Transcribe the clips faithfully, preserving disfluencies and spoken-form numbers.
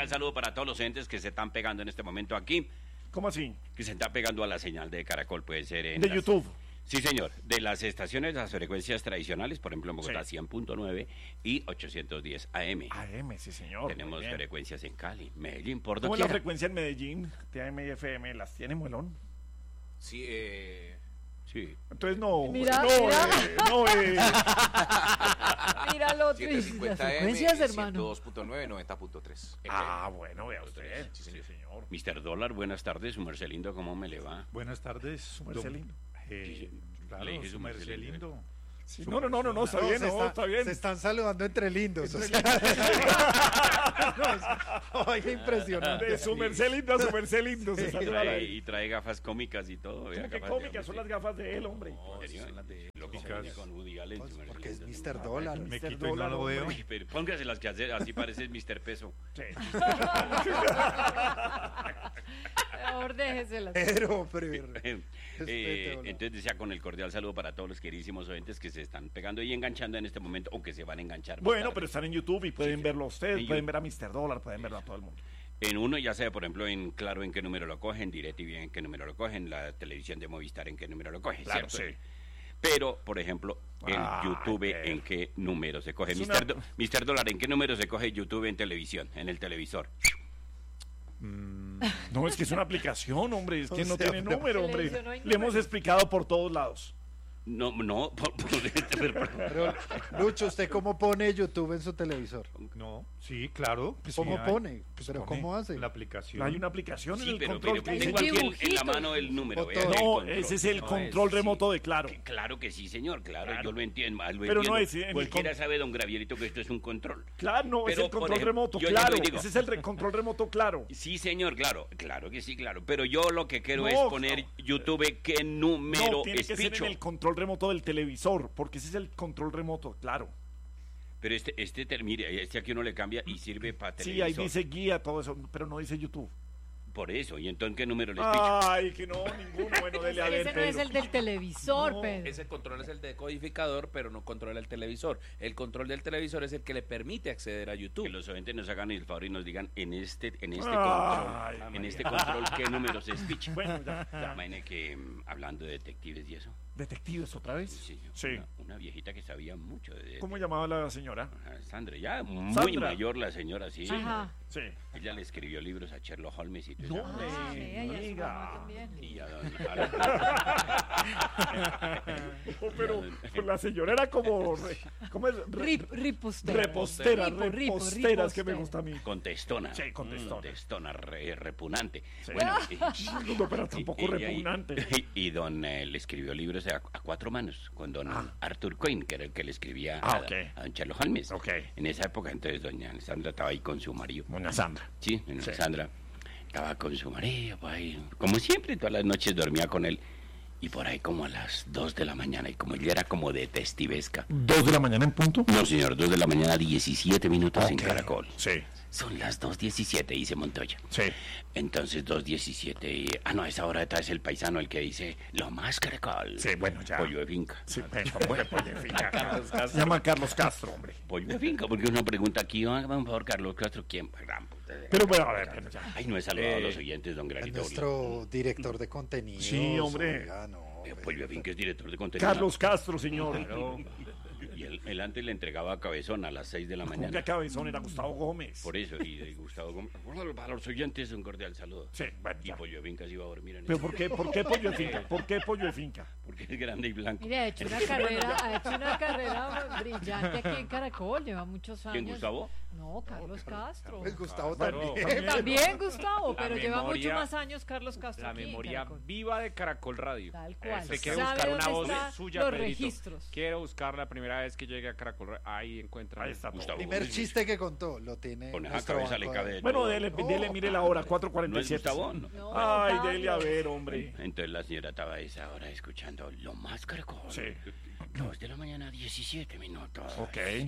cordial saludo para todos los oyentes que se están pegando en este momento aquí. ¿Cómo así? Que se están pegando a la señal de Caracol, puede ser en De las... YouTube. Sí, señor. De las estaciones, las frecuencias tradicionales, por ejemplo, en Bogotá, sí. cien punto nueve y ochocientos diez A M. A M, sí, señor. Tenemos frecuencias en Cali, Medellín, por ¿Cómo es doquiera. la frecuencia en Medellín? T A M y F M, ¿las tiene Muelón? Sí, eh... Sí. Entonces no. Mira, no, mira. Eh, no, eh. Mira lo otro. Las frecuencias, hermano. ciento dos punto nueve, noventa punto tres. Ah, bueno, vea usted. Sí, señor. Sí, señor. mister Dólar, buenas tardes. Su merced lindo, ¿cómo me le va? Buenas tardes. Su merced lindo. Eh, claro, Le dije su merced lindo. Sí, no, no, no, no, no, está bien, se no, está, está bien. Se están saludando entre lindos. O sea, no, oye, impresionante. De su merced lindo a su merced lindo. Se Y saluda trae, ahí. y trae gafas cómicas y todo. ¿Cómo que cómicas? Son las gafas de él, hombre. ¿En serio? son las de- Lo Cómicas. confundí con Woody Allen. Pues, su merced porque es lindo. mister Dólar. Me mister quito y no lo Dólar, veo. Uy, pero póngase las que hace, así parece mister Peso. Sí. Mejor déjeselas. Pero, pero. Eh, Respete, hola. entonces decía con el cordial saludo para todos los queridísimos oyentes que se están pegando y enganchando en este momento o que se van a enganchar. más Bueno, tarde. pero están en YouTube y pueden Sí, verlo a ustedes, en pueden YouTube. ver a mister Dólar, pueden verlo a todo el mundo. En uno ya sea, por ejemplo, en Claro en qué número lo cogen, DirecTV en qué número lo cogen, la televisión de Movistar en qué número lo coge, Claro, ¿cierto? sí. Pero, por ejemplo, en Ah, YouTube ok. en qué número se coge. Es mister una- Do- mister Dólar, ¿en qué número se coge YouTube en televisión, en el televisor? No, es que es una aplicación, hombre, es que O no sea, tiene pero- número, hombre. Televisión no hay Le hemos número. explicado por todos lados. No, no, por, por- pero- Pero, Lucho, ¿usted cómo pone YouTube en su televisor? No, sí, claro. Pues ¿Cómo sí, hay- pone? ¿Pero pone cómo hace? La aplicación. Hay una aplicación en sí, el pero, control. pero que tengo dice- aquí en- en, la dibujitos. mano el número. Botón. vea, el No, control. ese es el No, control sí. remoto de Claro. Que- Claro que sí, señor, claro, Claro. yo lo entiendo. lo Pero no entiendo. es en el Cualquiera con- sabe, don Gravierito, que esto es un control. Claro, no, es Pero, el por control ejemplo, remoto, yo claro. llego y digo- Ese es el re- control remoto, claro. Sí, señor, claro, claro que sí, claro. Pero yo lo que quiero No, es poner no. YouTube qué número No, tiene es que ser picho. en el control remoto del televisor, porque ese es el control remoto, claro. Pero este, este, te- mire, este aquí uno le cambia y sirve para Sí, televisor. ahí dice guía, todo eso, pero no dice YouTube. Por eso, ¿y entonces qué número les picho? Ay, que no, ninguno. Bueno, dele a ver, Ese no es Pedro. el del televisor, No, Pedro. Ese control es el decodificador, pero no controla el televisor. El control del televisor es el que le permite acceder a YouTube. Que los oyentes nos hagan el favor y nos digan en este, en este Ay, control, en este control qué números es picho. Bueno, ya, ya. Imagine que mm, hablando de detectives y eso, ¿Detectives otra vez? sí, Sí. Una, una viejita que sabía mucho de, de- ¿Cómo llamaba la señora? Ajá, Sandra, ya muy Sandra. mayor la señora, sí. Ajá. Sí. Ella le escribió libros a Sherlock Holmes y todo No, eso. hombre. Ah, vea, ya su Diga. mamá también. Y a don Alan- No, pero pues, la señora era como. re- ¿Cómo es? Re- Rip, ripostera. repostera, Ripo, ripo, repostera, es que me ripostera. gusta a mí. contestona. Sí, contestona. Contestona, re- repugnante. Sí. Bueno, No, pero tampoco y- y- repugnante. Y, y don eh, le escribió libros a, a cuatro manos con don Ah. Arthur Coyne, que era el que le escribía Ah, a, ok. a don Sherlock Holmes. Ok. En esa época, entonces, doña Sandra estaba ahí con su marido. Doña Sandra. Sí, doña Sí. Sandra estaba con su marido, pues, ahí, como siempre, todas las noches dormía con él. Y por ahí como a las dos de la mañana, y como ella era como detestivesca. ¿Dos de la mañana en punto? No, señor, dos de la mañana, diecisiete minutos en Ok. Caracol. Sí, Son las dos diecisiete, dice Montoya. sí. Entonces, dos diecisiete. Ah, no, a esa hora detrás el paisano el que dice lo más Caracol. Sí, bueno, ya. Pollo de finca. Sí, pero, bueno, pues, en fin, ya. Se llama Carlos Castro, hombre. Pollo de finca, porque una pregunta aquí, ah, por favor, Carlos Castro, ¿quién? Gran puta. Pero bueno, a ver, bueno, ya. Ay, no he saludado a Eh, los oyentes, don Es Granito. nuestro director de contenido. Sí, hombre. Eh, Pollo de finca es director de contenido. Carlos Castro, señor. Y él, él antes le entregaba a Cabezón a las seis de la ¿Cómo que mañana. cabezón era Gustavo Gómez? Por eso, y de Gustavo Gómez. Bueno, para los oyentes, un cordial saludo. Sí, bueno, Y ya. Pollo de finca se iba a dormir en ¿Pero eso, por qué, por qué pollo de finca? ¿Por qué pollo de finca? porque es grande y blanco. Mire, ha hecho una carrera, ha hecho una carrera brillante aquí en Caracol, lleva muchos años. ¿Quién, Gustavo? No, Carlos Castro. Pues Gustavo Claro, también. también. También Gustavo, La pero lleva memoria- mucho más años Carlos Castro La aquí en memoria Caracol. viva de Caracol Radio. Tal cual. Se quiere ¿Sabe buscar una dónde voz están suya, los Pedrito. registros? Quiero buscar la primera vez que llegue a Caracol Radio. Ahí encuentra. Ahí está. Gustavo. Primer chiste que contó lo tiene. Con esa nuestro cabeza le banco cabe de- de Bueno, todo. dele, No, dele, mire la hora, cuatro cuarenta ¿No y es siete. Gustavo? No. No, Ay, Carlos. dele a ver, hombre. Entonces la señora estaba a esa hora escuchando lo más Caracol. Sí. Dos de la mañana, diecisiete minutos. Ok.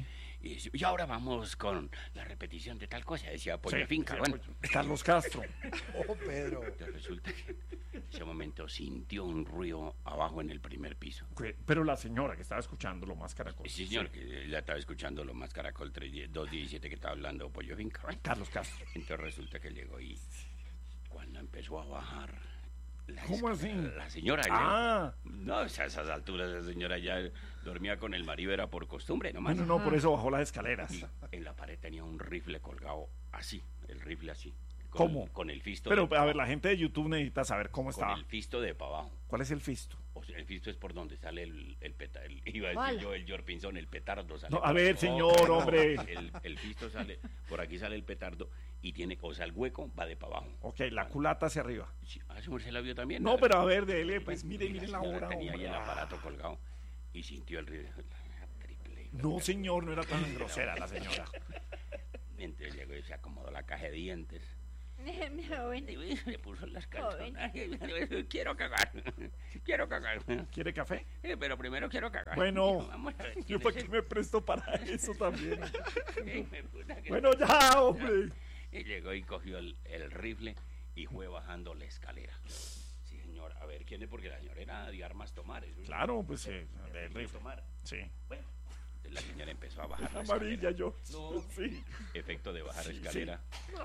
Y, dice, y ahora vamos con la repetición de tal cosa, decía Pollo Sí, Finca. sí, Bueno, Pollo- Carlos Castro. Oh, Pedro. entonces resulta que en ese momento sintió un ruido abajo en el primer piso. Que- Pero la señora que estaba escuchando lo más caracol. Sí, señor, que ya estaba escuchando lo más caracol dos diecisiete que estaba hablando Pollo Finca. Bueno, Carlos Castro. entonces resulta que llegó y cuando empezó a bajar la, ¿Cómo así? la señora ya- Ah, no, o sea, a esas alturas la señora ya dormía con el marido, era por costumbre nomás. bueno, no, por eso bajó las escaleras. Y en la pared tenía un rifle colgado así, el rifle así. Con, ¿Cómo? Con el fisto Pero, de pa' a ver, abajo, la gente de YouTube necesita saber cómo con estaba. el fisto de para abajo. ¿Cuál es el fisto? O sea, el fisto es por donde sale el, el petardo. Iba a decir Bala. yo, el Jorpinson, el petardo sale. No, a por ver, aquí. señor, No, hombre. El, el fisto sale, por aquí sale el petardo y tiene, o sea, el hueco va de para abajo. Ok, la culata hacia arriba. Sí, ah, su merced la vio también. No, pero a ver, dele, pues mire, Y mire la señora hora. tenía ahí hombre. el aparato colgado y sintió el ruido. Triple. No, señor, no era tan grosera la señora. Entonces llegó y se acomodó la caja de dientes. Joven. Y se puso las calzonas. Quiero cagar. Quiero cagar. ¿Quiere café? Eh, Pero primero quiero cagar. Bueno, Dijo, vamos a ver, Yo ¿quién para es qué el- me presto para eso también. Eh, me puta que- Bueno, ya, hombre. Y llegó y cogió el, el rifle y fue bajando la escalera. Sí, señor. A ver, ¿quién es? Porque la señora era de armas tomar. Eso es- Claro, pues eh, de el rifle. tomar. Sí. Bueno, entonces la señora empezó a bajar la Amarilla, escalera. yo. No. Sí. Efecto de bajar la Sí, escalera.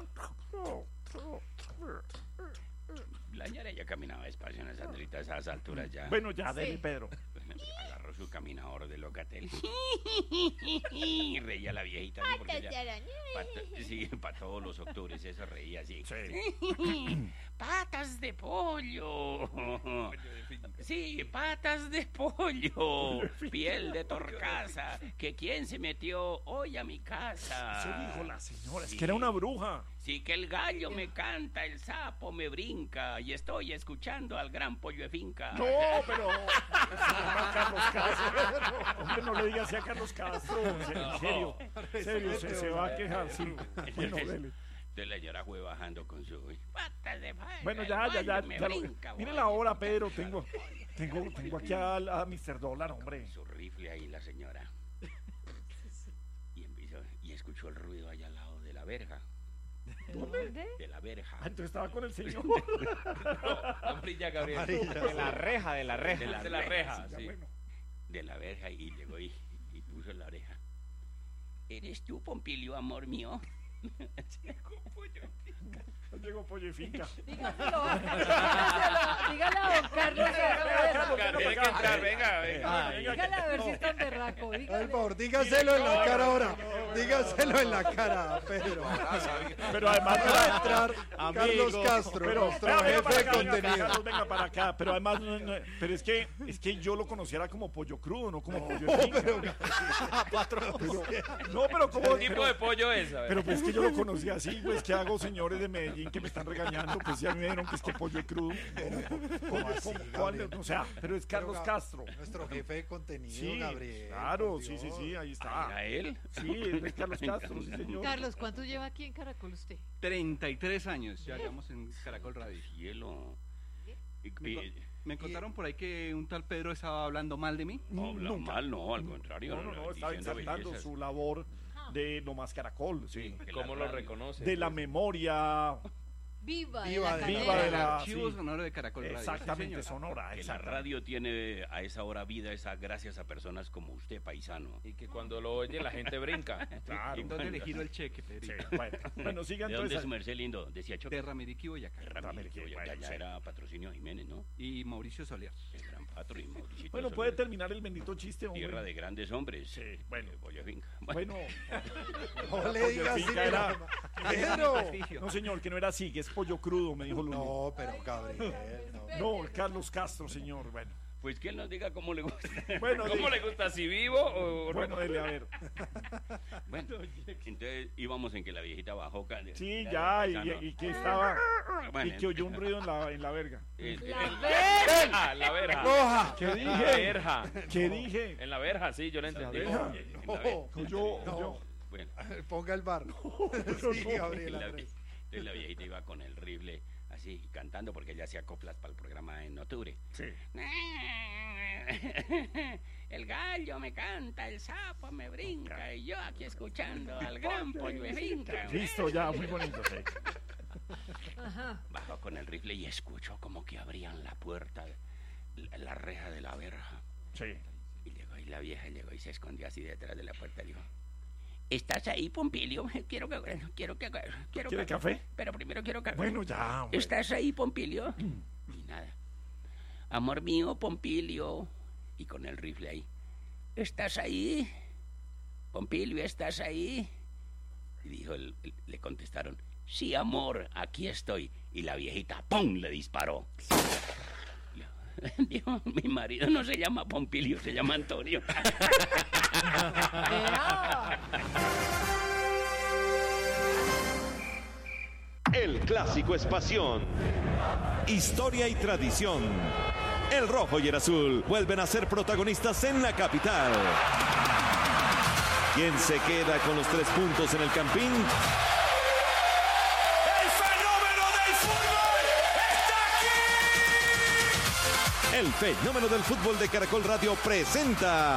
La señora ya caminaba despacio en esas, a esas alturas ya. Bueno, ya, dele, Pedro. Agarró su caminador de Locatel. Y reía la viejita. así, porque Patas de ella- araña. pa- sí, para todos los octubres eso reía así. Sí. Patas de pollo. Sí, patas de pollo. Piel de torcaza. Que quién se metió hoy a mi casa. Eso dijo la señora. Es Sí. que era una bruja. Sí, que el gallo me canta, el sapo me brinca y estoy escuchando al gran pollo de finca. No, pero. Se llama Carlos Castro. Hombre, no le diga así a Carlos Castro. En serio. En serio, se, se va a quejar. Sí. Bueno, dele. Entonces la señora fue bajando con su patas de pollo. Bueno, el ya, ya, ya. gallo me ya lo- brinca, mire voy. la hora, Pedro. Tengo, tengo, tengo aquí a, a mister Dólar, hombre. Su rifle ahí la señora. Y empezó, y escuchó el ruido allá al lado de la verja. ¿Dónde? De la verja. Ah, entonces estaba con el señor. Hombre, ya, Gabriel. De la reja, de la reja. De la De la reja, Ya, sí. bueno. De la verja y llegó y, y puso la oreja. ¿Eres tú, Pompilio, amor mío? Llegó pollo y finca. Dígaselo. dígaselo, Dígale a don Carlos. Carlos, Tiene que entrar, venga, venga. Dígale a ver si es tan berraco. Por Dígale. favor, dígaselo en la cara ahora. Dígaselo en la cara, Pedro. Pero además Va a entrar Carlos Amigos. Castro, Pero nuestro venga, venga jefe para de acá, venga, contenido. Carlos, venga para acá. Pero además, no, no, pero es que es que yo lo conociera como pollo crudo, no como pollo de finca. Pero- no, pero como ¿Qué tipo pero, de pollo es? A ver. pero pues es que yo lo conocía así, pues ¿qué hago, señores de Medellín que me están regañando? Pues ya me dieron que es que pollo es crudo. ¿Cómo así, ¿Cuál? Gabriel? O sea, pero es Carlos Pero, Gab- Castro. Nuestro jefe de contenido, Sí, Gabriel. claro, por sí, sí, Dios. sí, ahí Ah, está. ¿era él? Sí, es Carlos Castro, sí, señor. Carlos, ¿cuánto lleva aquí en Caracol usted? treinta y tres años, ya llevamos en Caracol Radio. Cielo. Y- Me, co- y- me contaron por ahí que un tal Pedro estaba hablando mal de mí. no, habla Nunca. mal, no, al contrario. No, no, no, estaba diciendo exaltando bellezas. su labor de lo más caracol, sí. Que ¿Cómo la lo radio- reconoce? De la memoria, Viva, Viva de la de- viva cadena. de la- Archivo sí. sonoro de Caracol Radio. Exactamente, sí, señor. sonora. Que la exactamente. radio tiene a esa hora vida, esa gracias a personas como usted, paisano. Y que cuando lo oye la gente brinca. Claro. ¿Dónde le giro el cheque, Sí, Pedrito? bueno, bueno, sigan ¿De dónde es entonces. su merced lindo? Decía Choque. De Ramiriquí, Boyacá. Ramírez, que Bueno, ya, ya sí. era patrocinio Jiménez, ¿no? Y Mauricio Soler. El gran patro y Mauricio. Bueno, puede terminar el bendito chiste, hombre. Tierra de grandes hombres. Sí, bueno. Eh, Pollo Finca. Bueno, No le Pollo digas así. finca era- Pedro. no señor, que no era así, que es pollo crudo, me dijo Luli. No, pero Gabriel, no. No, Carlos Castro, señor, bueno. Pues que él nos diga cómo le gusta. Bueno, ¿Cómo di- le gusta? ¿Si vivo o Bueno, no? dele, a ver. Bueno, entonces íbamos en que la viejita bajó. ca- Sí, la- ya, y, paisano. y que estaba, Bueno, y que oyó un ruido en la, en la verga. el- el- La el- verja, la verja. Coja. ¿Qué La dije? verja. ¿Qué dije? En la verja, sí, yo le entendí. verja. en la ve- Oyó, No. oyó. Bueno, Ponga el bar. Sí, Gabriel la, Andrés. entonces la viejita iba con el rifle así cantando porque ella hacía coplas para el programa en octubre. Sí. El gallo me canta, el sapo me brinca y yo aquí escuchando al gran pollo de finca. Listo, ya, muy bonito, sí. Ajá. Bajo con el rifle y escucho como que abrían la puerta, la, la reja de la verja. Sí. Y llegó y la vieja llegó y se escondió así detrás de la puerta y dijo: ¿estás ahí, Pompilio? Quiero que quiero que quiero ¿Quiere café? Pero primero quiero café. Bueno, ya, hombre. ¿Estás ahí, Pompilio? Y nada. Amor mío, Pompilio. Y con el rifle ahí. ¿Estás ahí? Pompilio, ¿estás ahí? Y dijo, el, el, le contestaron: sí, amor, aquí estoy. Y la viejita, ¡pum!, le disparó. Dijo, mi marido no se llama Pompilio, se llama Antonio. El clásico es pasión, historia y tradición. El rojo y el azul vuelven a ser protagonistas en la capital. ¿Quién se queda con los tres puntos en el Campín? ¡El fenómeno del fútbol está aquí! El fenómeno del fútbol de Caracol Radio presenta